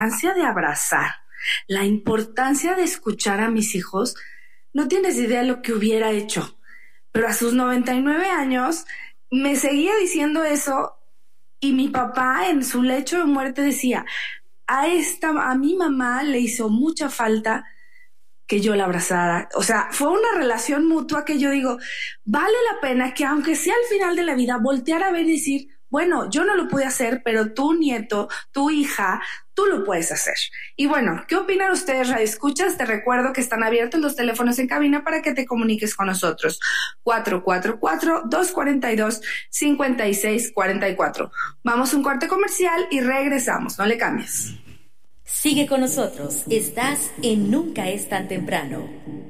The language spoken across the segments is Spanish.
importancia de abrazar, la importancia de escuchar a mis hijos, no tienes idea de lo que hubiera hecho. Pero a sus 99 años me seguía diciendo eso y mi papá en su lecho de muerte decía, a mi mamá le hizo mucha falta que yo la abrazara. O sea, fue una relación mutua que yo digo, vale la pena que aunque sea al final de la vida, voltear a ver y decir, bueno, yo no lo pude hacer, pero tu nieto, tu hija, tú lo puedes hacer. Y bueno, ¿qué opinan ustedes, radioescuchas? Te recuerdo que están abiertos los teléfonos en cabina para que te comuniques con nosotros. 444-242-5644. Vamos a un corte comercial y regresamos. No le cambies. Sigue con nosotros. Estás en Nunca es tan temprano.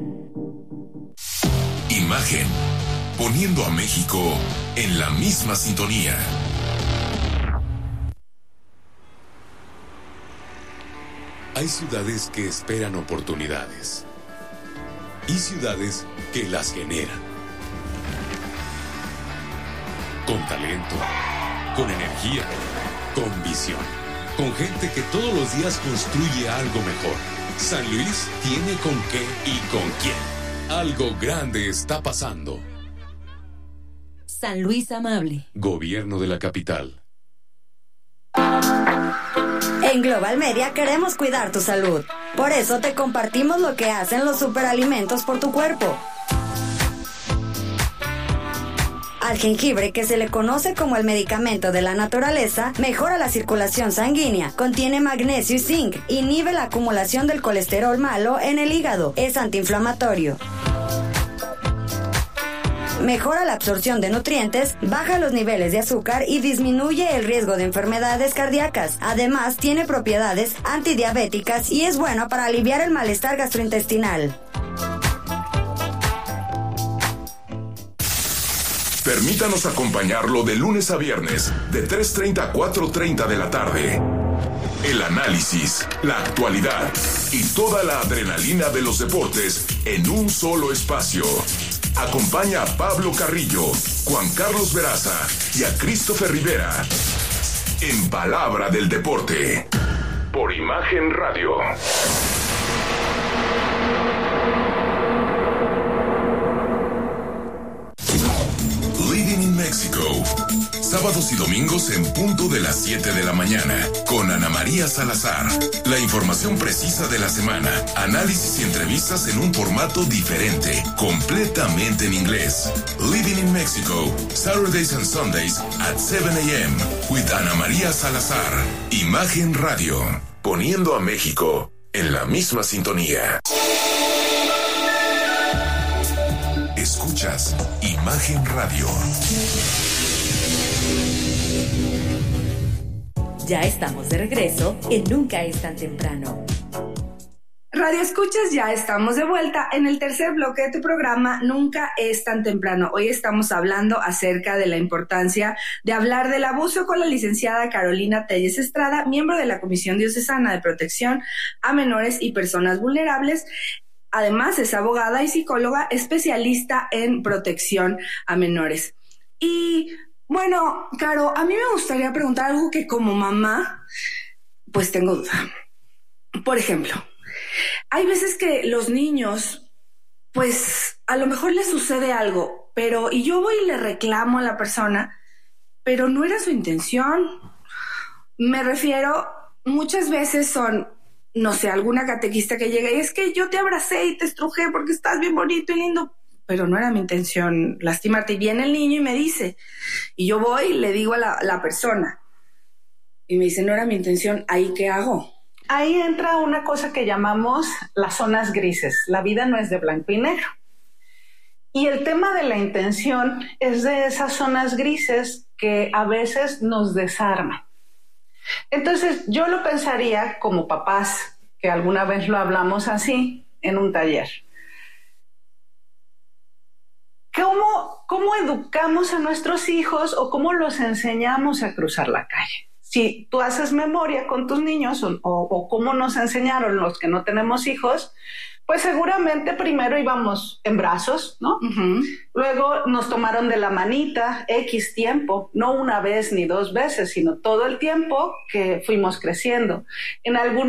Imagen. Poniendo a México en la misma sintonía. Hay ciudades que esperan oportunidades y ciudades que las generan. Con talento, con energía, con visión, con gente que todos los días construye algo mejor. San Luis tiene con qué y con quién. Algo grande está pasando. San Luis Amable. Gobierno de la capital. En Global Media queremos cuidar tu salud. Por eso te compartimos lo que hacen los superalimentos por tu cuerpo. Al jengibre, que se le conoce como el medicamento de la naturaleza, mejora la circulación sanguínea, contiene magnesio y zinc, inhibe la acumulación del colesterol malo en el hígado, es antiinflamatorio. Mejora la absorción de nutrientes, baja los niveles de azúcar y disminuye el riesgo de enfermedades cardíacas. Además, tiene propiedades antidiabéticas y es bueno para aliviar el malestar gastrointestinal. Permítanos acompañarlo de lunes a viernes, de 3:30 a 4:30 de la tarde. El análisis, la actualidad y toda la adrenalina de los deportes en un solo espacio. Acompaña a Pablo Carrillo, Juan Carlos Veraza y a Christopher Rivera en Palabra del Deporte por Imagen Radio. Living in Mexico. Sábados y domingos en punto de las 7 de la mañana con Ana María Salazar. La información precisa de la semana, análisis y entrevistas en un formato diferente, completamente en inglés. Living in Mexico, Saturdays and Sundays at 7 a.m. with Ana María Salazar. Imagen Radio, poniendo a México en la misma sintonía. Escuchas Imagen Radio. Ya estamos de regreso en Nunca es tan temprano. Radio Escuchas, ya estamos de vuelta en el tercer bloque de tu programa Nunca es tan temprano. Hoy estamos hablando acerca de la importancia de hablar del abuso con la licenciada Carolina Telles Estrada, miembro de la Comisión Diocesana de Protección a Menores y Personas Vulnerables. Además, es abogada y psicóloga especialista en protección a menores. Y bueno, Caro, a mí me gustaría preguntar algo que como mamá, pues tengo duda. Por ejemplo, hay veces que los niños, pues a lo mejor les sucede algo, y yo voy y le reclamo a la persona, pero no era su intención. Me refiero, muchas veces son, no sé, alguna catequista que llega y es que yo te abracé y te estrujé porque estás bien bonito y lindo, pero no era mi intención lastimarte. Y viene el niño y me dice, y yo voy y le digo a la persona, y me dice, no era mi intención, ¿ahí qué hago? Ahí entra una cosa que llamamos las zonas grises. La vida no es de blanco y negro. Y el tema de la intención es de esas zonas grises que a veces nos desarman. Entonces, yo lo pensaría como papás, que alguna vez lo hablamos así en un taller. ¿Cómo educamos a nuestros hijos o cómo los enseñamos a cruzar la calle? Si tú haces memoria con tus niños o cómo nos enseñaron los que no tenemos hijos, pues seguramente primero íbamos en brazos, ¿no? Uh-huh. Luego nos tomaron de la manita X tiempo, no una vez ni dos veces, sino todo el tiempo que fuimos creciendo. En algún